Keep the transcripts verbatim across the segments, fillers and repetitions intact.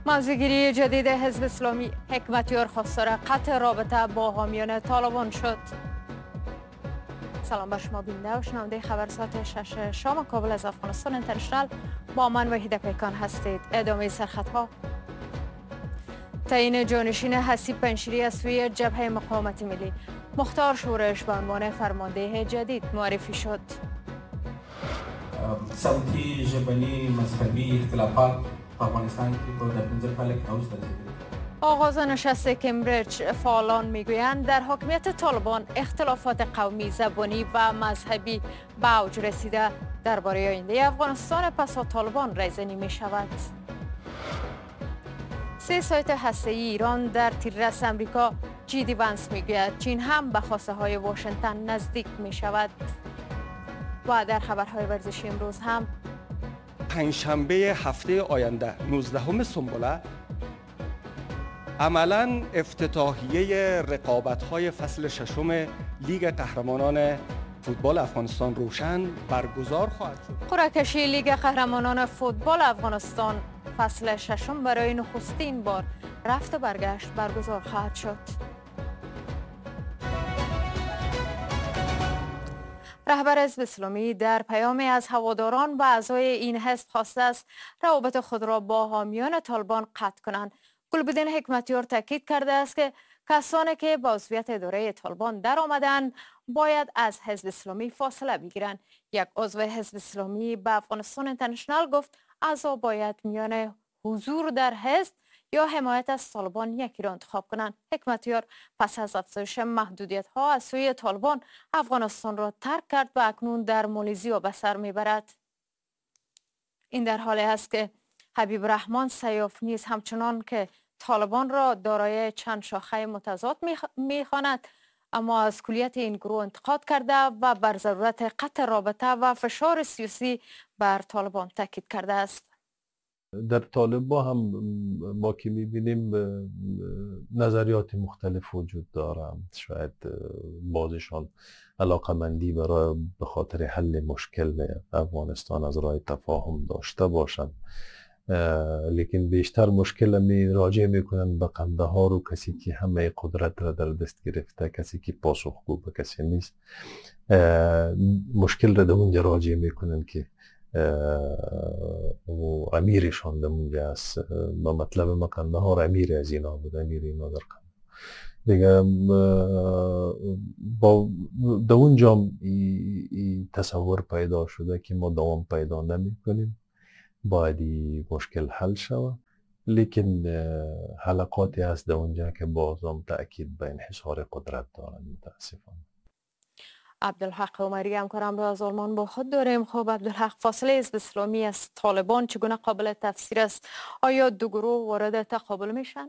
موضوعگیری جدید حزب اسلامی، حکمتیار خواستار قطع رابطه با حامیان طالبان شد. سلام بر شما بیننده و شنونده خبر ساعت شش شام کابل از افغانستان اینترنشنال با من وحیده پیکان هستید. ادامه سرخطها: تعیین جانشین حسیب پنشیری از سوی جبهه مقاومت ملی، مختار شورش به عنوان فرمانده جدید معرفی شد. صوتی ژبنی مذهبی اختلافات په افغانستان کې په پنځه کال کې اوج ته رسیدلی. آغاز نشست کمبریج، فعالان میگویند در حاکمیت طالبان اختلافات قومی، زبانی و مذهبی به اوج رسیده. درباره آینده افغانستان پس از طالبان ریزنی می شود. سه سایت هسته‌ای ایران در تیررس امریکا، جیدی ونس میگوید چین هم به خواسته های واشنگتن نزدیک می شود. و در خبرهای ورزشی امروز هم پنجشنبه هفته آینده نوزدهم سنبله عملاً افتتاحیه رقابت‌های فصل ششم لیگ قهرمانان فوتبال افغانستان روشن برگزار خواهد شد. قرعه کشی لیگ قهرمانان فوتبال افغانستان فصل ششم برای نخستین بار رفت و برگشت برگزار خواهد شد. رهبر حزب اسلامی در پیامی از هواداران و اعضای این حزب خواسته است روابط خود را با حامیان طالبان قطع کنند. گلبدین حکمتیار تاکید کرده است که کسانی که با عضویت اداره طالبان در آمدند باید از حزب اسلامی فاصله بگیرند. یک عضو حزب اسلامی به افغانستان اینترنشنال گفت اعضا باید میان حضور در حزب یا حمایت از طالبان یکی را انتخاب کنند. حکمتیار پس از افزایش محدودیت ها از سوی طالبان افغانستان را ترک کرد و اکنون در مالیزیا به سر میبرد. این در حالی است که حبیب رحمان سیاف نیز همچنان که طالبان را دارای چند شاخه متضاد میخواند، اما از کلیت این گروه انتقاد کرده و بر ضرورت قطع رابطه و فشار سیاسی بر طالبان تاکید کرده است. در طالبان هم ما که میبینیم نظریات مختلف وجود داره. شاید بعضشان علاقمندی برای به خاطر حل مشکل افغانستان از راه تفاهم داشته باشند، لیکن بیشتر مشکل می راجع میکنن به قندهار و کسی که همه قدرت را در دست گرفته، کسی که پاسخگو به کسی نیست. مشکل را در اونجا راجع میکنن که و امیرشان در اونجا است. با مطلب ما قندهار امیر از اینا بود، امیر اینا در قندهار دیگه. با در اونجا ای, ای تصور پیدا شده که ما دوام پیدا نمی کنیم، باید مشکل حل شود. لیکن حلقاتی هست در اونجا که بازم تأکید به انحصار قدرت دارن متاسفانه. عبدالحق عمری همکارم را از آلمان با خود داریم. خب عبدالحق، فاصله حزب اسلامی از طالبان چگونه قابل تفسیر است؟ آیا دو گروه وارد تقابل میشن؟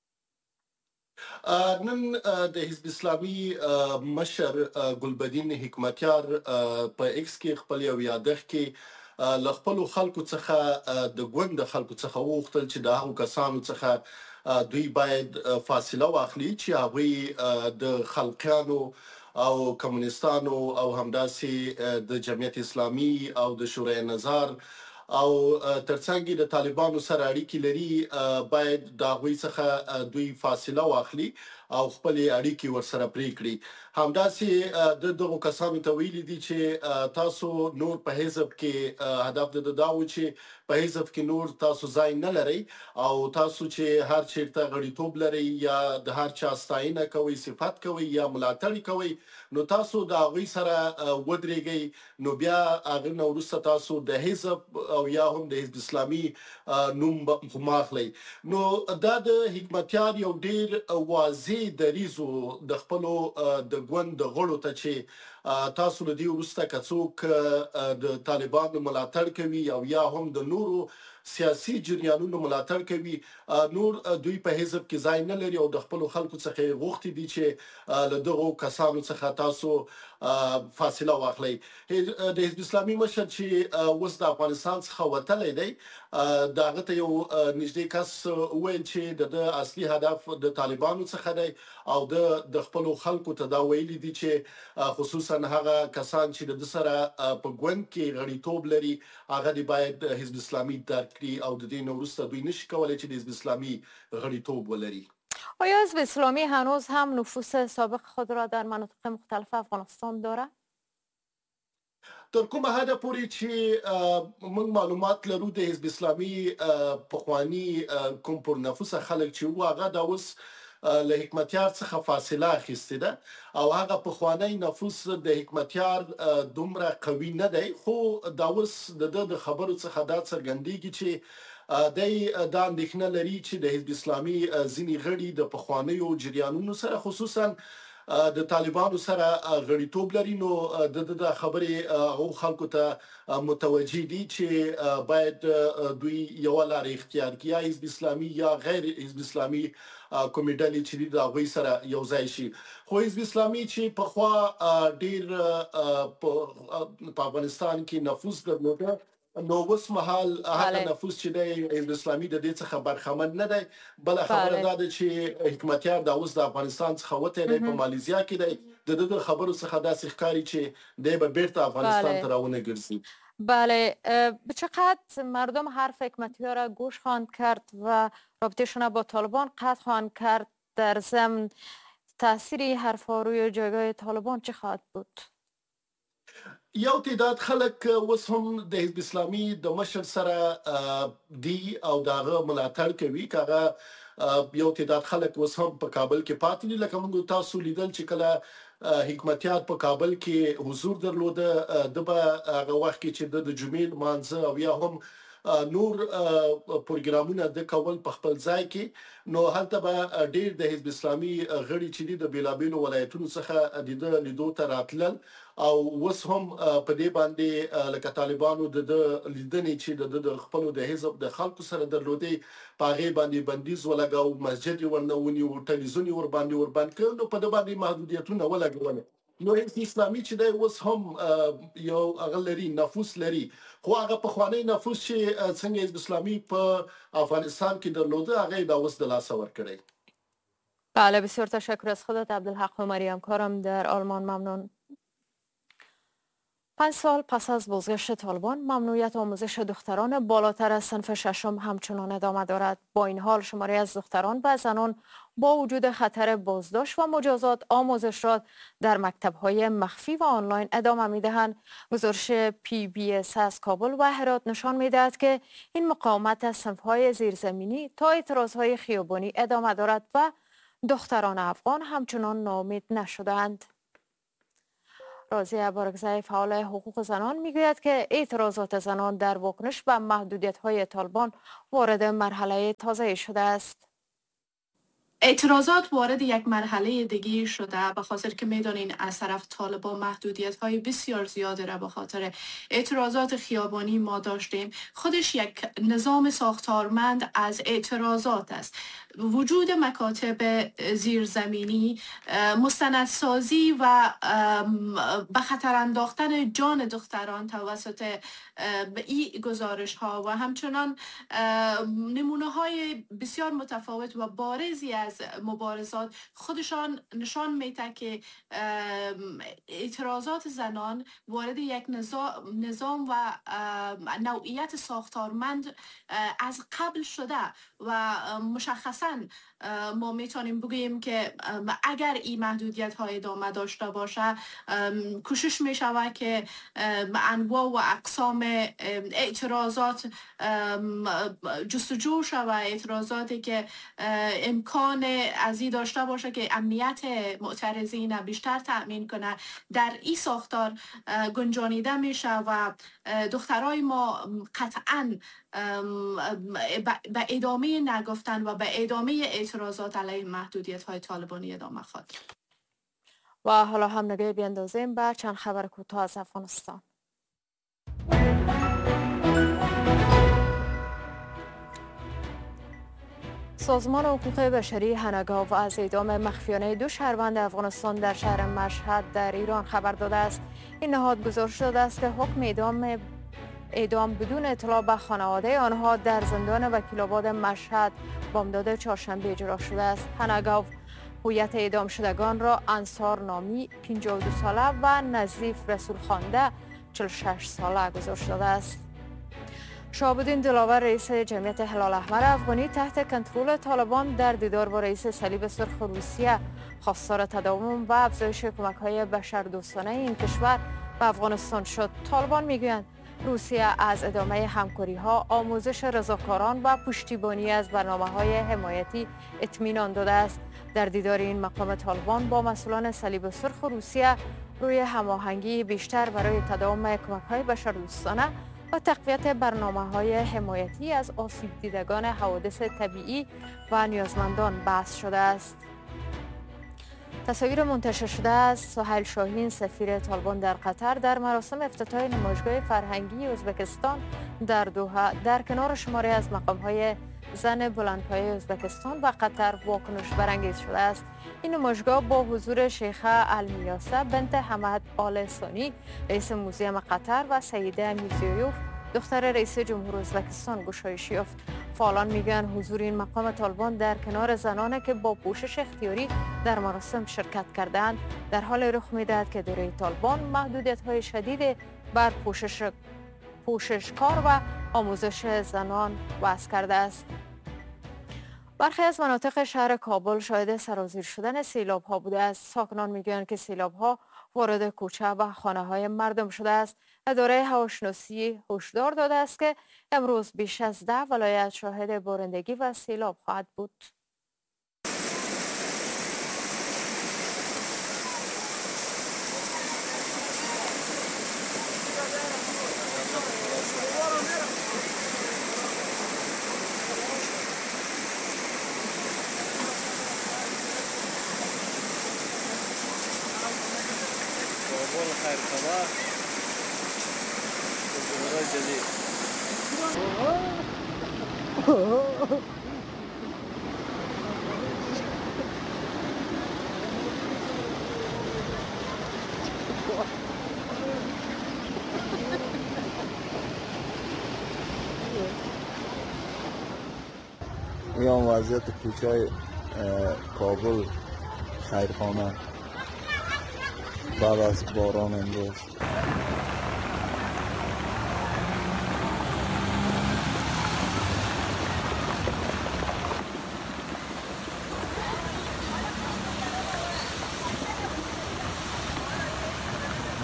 نن د حزب اسلامي مشر گلبدین حکمتیار په ایکس کې خپل یو یادښت کې له خپلو خلکو څخه د ګوند خلکو څخه وغوښتل چې د هغو کسانو څخه دوی باید فاصله واخلي چې هغوی د خلقیانو او کمونستانو او همداسې د جمعیت اسلامي او د شورای نظر او ترڅنګ د طالبانو سره اړیکې لري، باید د هغوی څخه دوی فاصله واخلي او خپل اړیکې ورسره پرې کړي. همداسې د دغو کسانو ته ویلي دي چې تاسو نور په حزب کې هدف د دا و چې په حزب کې نور تاسو ځای نه لرئ او تاسو چې هر چیرته غړیتوب لرئ یا د هر چا ستاینه کوئ، صفت کوئ یا ملاتړ کوئ، نو تاسو د هغوی سره ودرېږئ. نو بیا هغه نه وروسته تاسو د حزب او یا هم د حزب اسلامي نوم ماخلئ. نو دا د حکمتیار یو ډیر واضح دریځ د خپلو د ګوند د غړو ته چې تاسو له دې وروسته که څوک د طالبانو ملاتړ کوي او یا هم د نورو سیاسي جریانونو ملاتړ کوي، نور دوی په حزب کې ځای نه لري او د خپلو خلکو څخه غوښتي دي چې له دغو کسانو څخه تاسو فاصله واخلي د حزب اسلامي مشر چې اوس د افغانستان څخه وتلی دی دغه ته یو نږدې کس ویل چې د اصلي هدف د طالبانو څخه دی او د د خپل خلکو ته دا ویلي دي چې خصوصا هغه کسان چې د سره په ګوند کې غړیتوب لري هغه دی باید حزب اسلامي درک کړي او د دې نو وروسته دوی نشي کولای چې د حزب اسلامي غړیتوب ولري. آیا حزب اسلامی هنوز هم نفوذ سابق خود را در مناطق مختلف افغانستان دارد؟ تر کومه حد پورې چې موږ معلومات لرو د حزب اسلامي پخوانی کوم پر نفوذ خلک چې وو هغه د اوس له حکمتیار څخه فاصله اخیسته ده او هغه پخوانی نفوذ د حکمتیار دومره قوي نه دی خو د اوس د خبرو څخه دا څرګندېږي چې دای دا اندېښنه لري چې د حزب اسلامي ځینی غړي د پخوانیو جریانونو سره خصوصا د طالبانو سره غړیتوب لري نو د د خبرې او خلکو ته متوجي دي چې باید دوی یو لار اختیار کړي حزب اسلامي یا غیر حزب اسلامي کمیټه چې د هغوی سره یو ځای شي خو حزب اسلامي چې په خوا ډیر په افغانستان کې نفوذ درلوده نو اوس مهال هغه نفوذ چې د حزب اسلامي د دې څخه برخمن نه دی بل خبره دا ده چې حکمتیار د اوس د افغانستان څخه وته دی په مالیزیا کې دی د د خبرو څخه داسې ښکاري چې دی به بیرته افغانستان ته راونه ګرځي. بله به چقدر مردم حرف حکمتیار را گوش خواهند کرد و رابطهشون با طالبان قطع خواهند کرد در ضمن تاثیر حرفا روی جایگاه طالبان چه خواهد بود؟ یو تعداد خلک اوس هم د حزب اسلامي د مشر سره دی او دغه ملاتړ کوي کاغه یو تعداد خلک اوس هم په کابل کې پاتې دي لکه موږ تاسو لیدل چې کله حکمتیار په کابل کې حضور درلوده د به هغه وخت کې چې د جمعې مانځه او یا هم نور پروګرامونه د کول په خپل ځای کې نو هلته به ډیر د حزب اسلامي غړي چې د بیلابیلو ولایتونو څخه د لیدو ته راتلل او وس هم په دې باندې لکه طالبانو د لیدنې چې د خپل د حزب د خلکو سره درلودي پاغه باندې بندیز ولګاو مسجد ورنونی او ټلویزیون ور باندې ور باندې کړو نو په دې باندې محدودیتونه ولګول نو حزب اسلامي چې د اوس هم یو اغلري نفوذ لري خو هغه په خوانی نفوذ چې څنګه حزب اسلامي په افغانستان کې درلوده هغه د اوس د لاس ور کړی. بله بسیار تشکر از خودت عبدالحق عمری همکارم در آلمان ممنون. پنج سال پس از بازگشت طالبان ممنوعیت آموزش دختران بالاتر از صنف ششم همچنان ادامه دارد. با این حال شماری از دختران و زنان با وجود خطر بازداشت و مجازات آموزش را در مکتب‌های مخفی و آنلاین ادامه می‌دهند. گزارش پی بی اس از کابل و هرات نشان می‌دهد که این مقاومت از صنف‌های زیرزمینی تا اعتراض‌های خیابانی ادامه دارد و دختران افغان همچنان ناامید نشده‌اند. رازی بارگزای فعال حقوق زنان میگوید که اعتراضات زنان در واکنش به محدودیت‌های طالبان وارد مرحله تازه شده است. اعتراضات وارد یک مرحله دیگه شده به خاطر که میدانین از طرف طالبان محدودیت های بسیار زیاده را به خاطر اعتراضات خیابانی ما داشتیم. خودش یک نظام ساختارمند از اعتراضات است. وجود مکاتب زیرزمینی، مستندسازی و به خطر انداختن جان دختران توسط این گزارش ها و همچنان نمونه های بسیار متفاوت و بارزی از مبارزات خودشان نشان میده که اعتراضات زنان وارد یک نظام و نوعیت ساختارمند از قبل شده و مشخصا ما میتونیم بگوییم که اگر این محدودیت های ادامه داشته باشه کوشش میشود که انواع و اقسام اعتراضات جستجو شود، اعتراضاتی که امکان از این داشته باشه که امنیت معترضین بیشتر تأمین کنه در این ساختار گنجانیده میشه و دخترای ما قطعاً به ادامه نگفتن و به ادامه اعتراضات علیه محدودیت های طالبانی ادامه خواهد. و حالا هم نگاه بیندازیم به چند خبر کوتاه از افغانستان. سازمان حقوق بشری هنگاو از اعدام مخفیانه دو شهروند افغانستان در شهر مشهد در ایران خبر داده است. این نهاد گزارش داده است که حکم اعدام اعدام بدون اطلاع به خانواده آنها در زندان وکیل‌آباد مشهد بامداد چهارشنبه اجرا شده است. هنگاو هویت اعدام شدگان را انصار نامی پنجاه و دو ساله و نظیف رسول خانده چهل و شش ساله گزارش داده است. شهاب‌الدین دلاور رئیس جمعیت هلال احمر افغانی تحت کنترل طالبان در دیدار با رئیس صلیب سرخ روسیه خواستار تداوم و افزایش کمک‌های بشردوستانه این کشور به افغانستان شد. طالبان میگویند روسیه از ادامه همکاری‌ها، آموزش رضاکاران و پشتیبانی از برنامه‌های حمایتی اطمینان داده است. در دیدار این مقام طالبان با مسئولان صلیب سرخ روسیه روی هماهنگی بیشتر برای تداوم کمک‌های بشردوستانه و تقویت برنامه‌های حمایتی از آسیب دیدگان حوادث طبیعی و نیازمندان بحث شده است. تصاویر منتشر شده از سهیل شاهین سفیر طالبان در قطر در مراسم افتتاح نمایشگاه فرهنگی ازبکستان در دوحه در کنار شماری از مقام‌های زن بلندپایه ازبکستان و قطر واکنش برانگیز شده است. این نمایشگاه با حضور شیخه المیاسه بنت حمد آل ثانی رئیس موزیم قطر و سیده میرزیویوف دختر رئیس جمهور ازبکستان گشایش یافت. فعالان میگن حضور این مقام طالبان در کنار زنانی که با پوشش اختیاری در مراسم شرکت کردند در حال رخ میدهد که دوره طالبان محدودیت‌های شدید بر پوشش پوششکار و آموزش زنان وضع کرده است. برخی از مناطق شهر کابل شاهد سرازیر شدن سیلاب ها بوده است. ساکنان میگویند که سیلاب ها وارد کوچه و خانه های مردم شده است. اداره هواشناسی هشدار داده است که امروز بیش از ده ولایت شاهد بارندگی و سیلاب خواهد بود. خیر خبر جمهوری جدید میان وضعیت کوچه کابل خیرخانه بعد از باران امروز